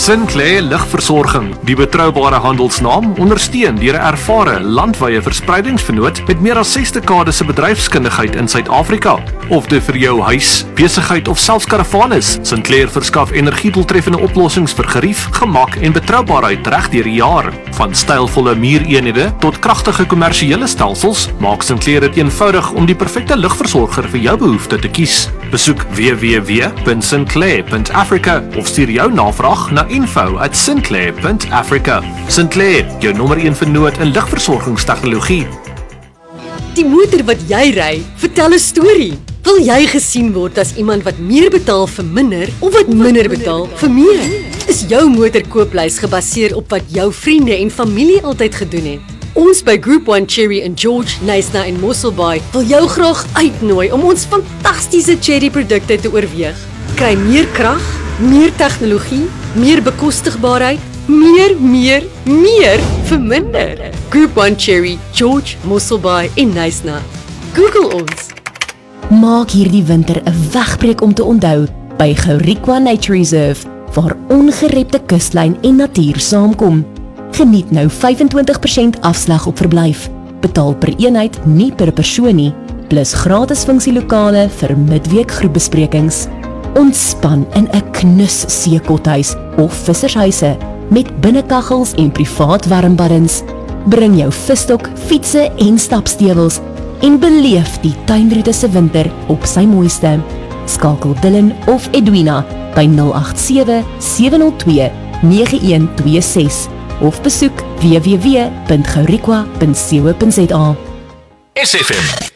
Sinclair Lugversorging, die betroubare handelsnaam, ondersteun deur 'n ervare landwyse verspreidingsvernoot met meer as 6 dekades se bedryfskundigheid in Suid-Afrika. Of dit vir jou huis, besigheid of selfs karavaan is, Sinclair verskaf energiedoeltreffende oplossings vir gerief, gemak en betroubaarheid reg deur die jaar. Van stylvolle muureenhede tot kragtige kommersiële stelsels, maak Sinclair dit eenvoudig om die perfekte lugversorger vir jou behoefte te kies. Besoek www.sinclair.africa of stuur jou navraag na info@sinclair.africa. Sinclair, jou nommer 1 vernoot in lugversorgingstegnologie. Die motor wat jy ry, vertel 'n storie. Wil jy gesien word as iemand wat meer betaal vir minder of wat minder betaal vir meer? Is jou motorkooplys gebaseer op wat jou vriende en familie altyd gedoen het? Ons by Group 1 Cherry in George, Knysna en Mosselbaai wil jou graag uitnooi om ons fantastiese cherry produkte te oorweeg. Kry meer krag, meer tegnologie, meer bekostigbaarheid, meer vir minder. Group 1 Cherry, George, Mosselbaai en Knysna. Google ons. Maak hierdie winter 'n wegbreek om te onthou by Gourikwa Nature Reserve, waar ongerepte kuslyn en natuur saamkom. Geniet nou 25% afslag op verblyf. Betaal per eenheid, nie per persoon nie, plus gratis funksielokale vir midweek groepbesprekings. Ontspan in 'n knus seekothuis of vissershuise met binnekaggels en privaat warmbaddens. Bring jou visstok, fietsse en stapstewels en beleef die tuinroete se winter op sy mooiste. Skakel Dylan of Edwina by 087 702 9126 of besoek www.gourikwa.co.za. SFM